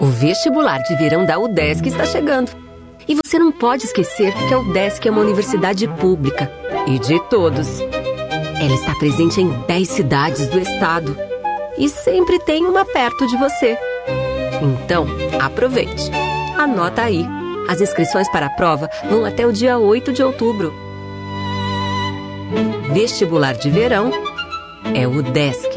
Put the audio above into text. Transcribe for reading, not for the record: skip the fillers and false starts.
vestibular de verão da UDESC está chegando. E você não pode esquecer que a UDESC é uma universidade pública e de todos. Ela está presente em 10 cidades do estado e sempre tem uma perto de você. Então, aproveite. Anota aí. As inscrições para a prova vão até o dia 8 de outubro. Vestibular de verão é o UDESC.